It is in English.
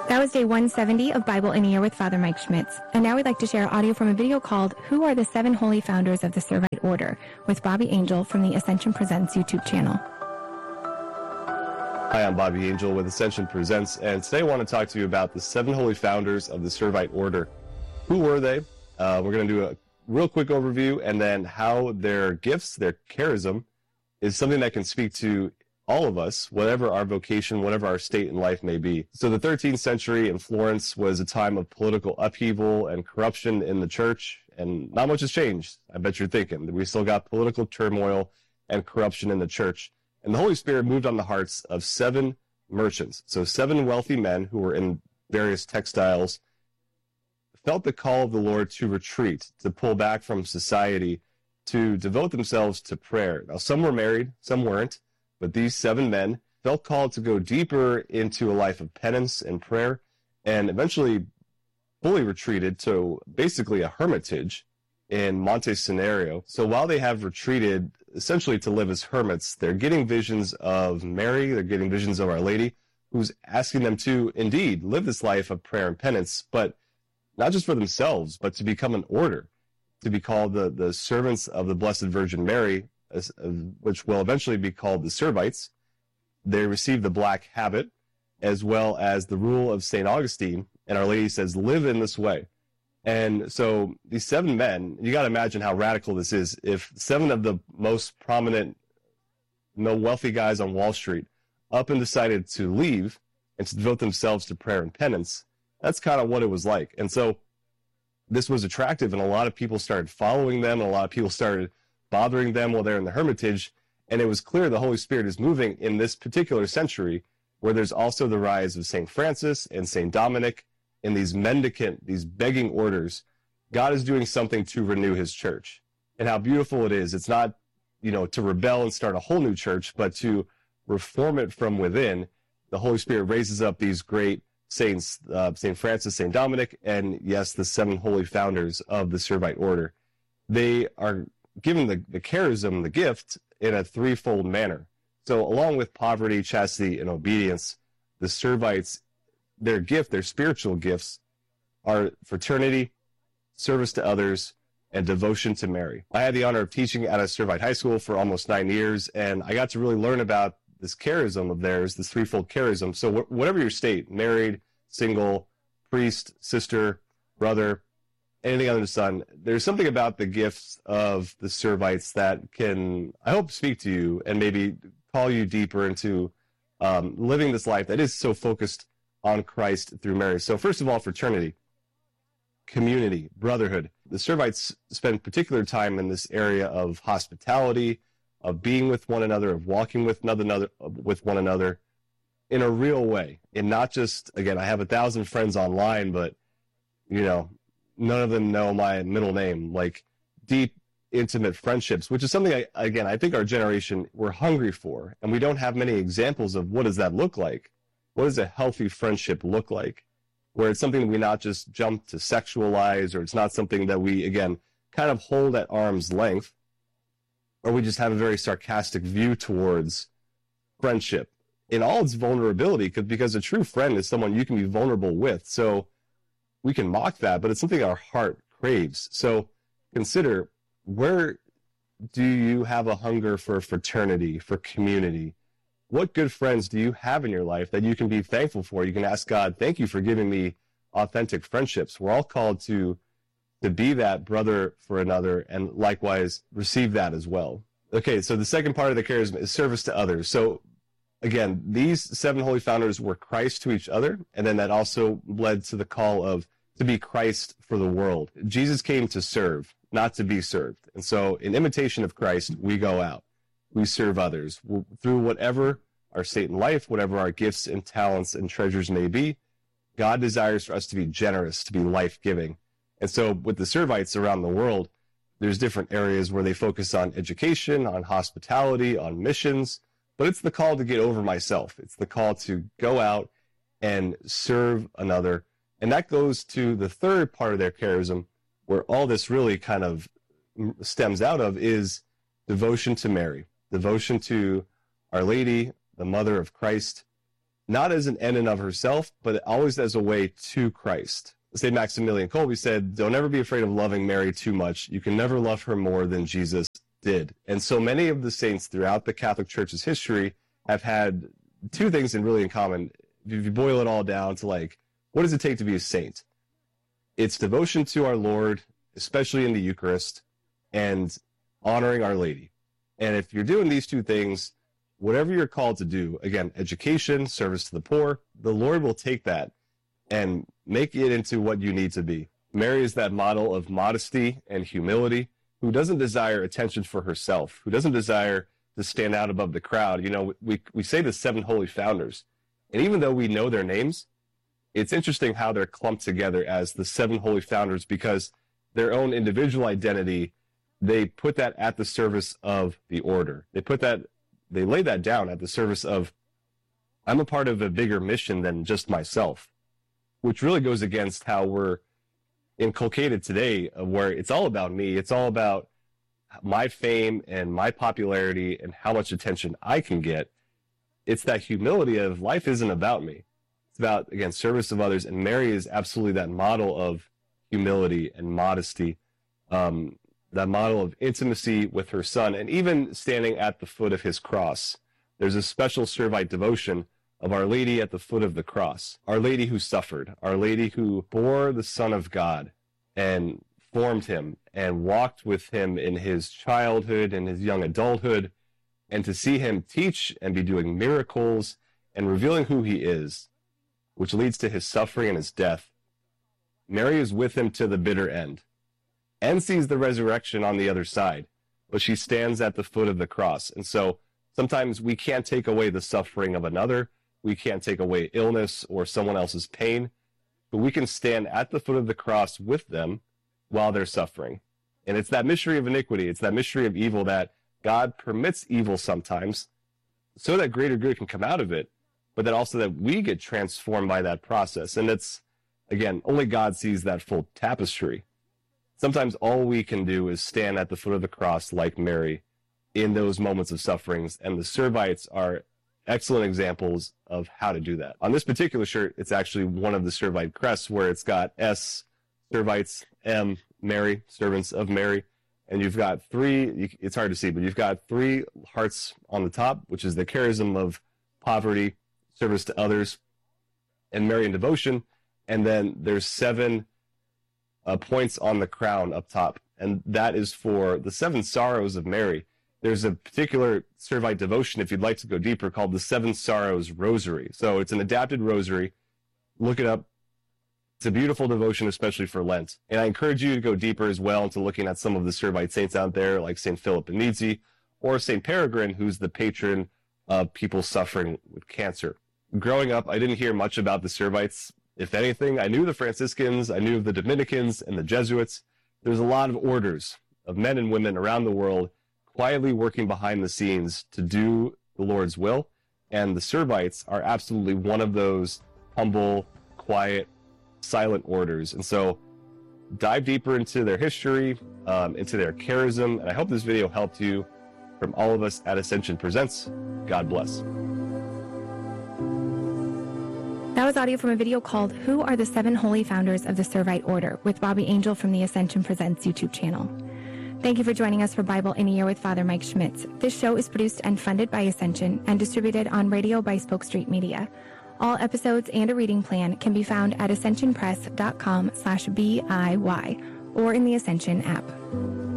That was day 170 of Bible in a Year with Father Mike Schmitz. And now we'd like to share audio from a video called Who Are the Seven Holy Founders of the Servite Order? With Bobby Angel from the Ascension Presents YouTube channel. Hi, I'm Bobby Angel with Ascension Presents, and today I want to talk to you about the seven holy founders of the Servite Order. Who were they? We're going to do a real quick overview, and then how their gifts, their charism, is something that can speak to all of us, whatever our vocation, whatever our state in life may be. So the 13th century in Florence was a time of political upheaval and corruption in the church, and not much has changed. I bet you're thinking. We still got political turmoil and corruption in the church. And the Holy Spirit moved on the hearts of seven merchants. So seven wealthy men who were in various textiles felt the call of the Lord to retreat, to pull back from society, to devote themselves to prayer. Now, some were married, some weren't, but these seven men felt called to go deeper into a life of penance and prayer, and eventually fully retreated to basically a hermitage in Monte Scenario. So while they have retreated essentially to live as hermits, they're getting visions of Mary, they're getting visions of Our Lady, who's asking them to indeed live this life of prayer and penance, but not just for themselves, but to become an order, to be called the servants of the Blessed Virgin Mary, which will eventually be called the Servites. They receive the black habit, as well as the rule of St. Augustine, and Our Lady says, live in this way. And so these seven men, you got to imagine how radical this is. If seven of the most prominent, wealthy guys on Wall Street up and decided to leave and to devote themselves to prayer and penance, that's kind of what it was like. And so this was attractive, and a lot of people started following them, and a lot of people started bothering them while they're in the hermitage. And it was clear the Holy Spirit is moving in this particular century, where there's also the rise of St. Francis and St. Dominic, in these mendicant, these begging orders. God is doing something to renew his church. And how beautiful it is. It's not, to rebel and start a whole new church, but to reform it from within. The Holy Spirit raises up these great saints, St. Francis, St. Dominic, and yes, the seven holy founders of the Servite Order. They are given the charism, the gift, in a threefold manner. So along with poverty, chastity, and obedience, the Servites, their gift, their spiritual gifts, are fraternity, service to others, and devotion to Mary. I had the honor of teaching at a Servite high school for almost 9 years, and I got to really learn about this charism of theirs, this threefold charism. So whatever your state, married, single, priest, sister, brother, anything under the sun, there's something about the gifts of the Servites that can, I hope, speak to you and maybe call you deeper into living this life that is so focused on Christ through Mary. So first of all, fraternity, community, brotherhood. The Servites spend particular time in this area of hospitality, of being with one another, of walking with one another in a real way. And not just, again, I have 1,000 friends online, but, none of them know my middle name. Like deep, intimate friendships, which is something, I think our generation, we're hungry for. And we don't have many examples of what does that look like. What does a healthy friendship look like? Where it's something that we not just jump to sexualize, or it's not something that we, again, kind of hold at arm's length, or we just have a very sarcastic view towards friendship in all its vulnerability, because a true friend is someone you can be vulnerable with. So we can mock that, but it's something our heart craves. So consider, where do you have a hunger for fraternity, for community? What good friends do you have in your life that you can be thankful for? You can ask God, thank you for giving me authentic friendships. We're all called to be that brother for another, and likewise receive that as well. Okay, so the second part of the charisma is service to others. So again, these seven holy founders were Christ to each other, and then that also led to the call of to be Christ for the world. Jesus came to serve, not to be served. And so in imitation of Christ, we go out. We serve others through whatever our state in life, whatever our gifts and talents and treasures may be. God desires for us to be generous, to be life-giving. And so with the Servites around the world, there's different areas where they focus on education, on hospitality, on missions, but it's the call to get over myself. It's the call to go out and serve another. And that goes to the third part of their charism, where all this really kind of stems out of, is devotion to Mary, devotion to Our Lady, the Mother of Christ, not as an end in of herself, but always as a way to Christ. St. Maximilian Kolbe said, don't ever be afraid of loving Mary too much. You can never love her more than Jesus did. And so many of the saints throughout the Catholic Church's history have had two things really in common. If you boil it all down to like, what does it take to be a saint? It's devotion to our Lord, especially in the Eucharist, and honoring Our Lady. And if you're doing these two things, whatever you're called to do, again, education, service to the poor, the Lord will take that and make it into what you need to be. Mary is that model of modesty and humility, who doesn't desire attention for herself, who doesn't desire to stand out above the crowd. You know, we say the 7 holy founders, and even though we know their names, it's interesting how they're clumped together as the 7 holy founders, because their own individual identity, they put that at the service of the order. They lay that down at the service of, I'm a part of a bigger mission than just myself, which really goes against how we're inculcated today, where it's all about me. It's all about my fame and my popularity and how much attention I can get. It's that humility of life isn't about me. It's about, again, service of others. And Mary is absolutely that model of humility and modesty, that model of intimacy with her son, and even standing at the foot of his cross. There's a special Servite devotion of Our Lady at the foot of the cross. Our Lady who suffered, Our Lady who bore the Son of God and formed him and walked with him in his childhood and his young adulthood, and to see him teach and be doing miracles and revealing who he is, which leads to his suffering and his death. Mary is with him to the bitter end and sees the resurrection on the other side, but she stands at the foot of the cross. And so sometimes we can't take away the suffering of another. We can't take away illness or someone else's pain, but we can stand at the foot of the cross with them while they're suffering. And it's that mystery of iniquity. It's that mystery of evil, that God permits evil sometimes so that greater good can come out of it, but that also that we get transformed by that process. And it's, again, only God sees that full tapestry. Sometimes all we can do is stand at the foot of the cross like Mary in those moments of sufferings, and the Servites are excellent examples of how to do that. On this particular shirt, it's actually one of the Servite crests, where it's got S, Servites, M, Mary, servants of Mary, and you've got 3, it's hard to see, but you've got 3 hearts on the top, which is the charism of poverty, service to others, and Marian devotion, and then there's 7 points on the crown up top, and that is for the 7 sorrows of Mary. There's a particular Servite devotion, if you'd like to go deeper, called the 7 Sorrows Rosary. So it's an adapted rosary. Look it up. It's a beautiful devotion, especially for Lent. And I encourage you to go deeper as well into looking at some of the Servite saints out there, like St. Philip Benizi or St. Peregrine, who's the patron of people suffering with cancer. Growing up, I didn't hear much about the Servites. If anything, I knew the Franciscans, I knew of the Dominicans and the Jesuits. There's a lot of orders of men and women around the world quietly working behind the scenes to do the Lord's will. And the Servites are absolutely one of those humble, quiet, silent orders. And so dive deeper into their history, into their charism. And I hope this video helped you. From all of us at Ascension Presents, God bless. That was audio from a video called Who Are the 7 Holy Founders of the Servite Order with Bobby Angel from the Ascension Presents YouTube channel. Thank you for joining us for Bible in a Year with Father Mike Schmitz. This show is produced and funded by Ascension and distributed on radio by Spoke Street Media. All episodes and a reading plan can be found at ascensionpress.com/BIY or in the Ascension app.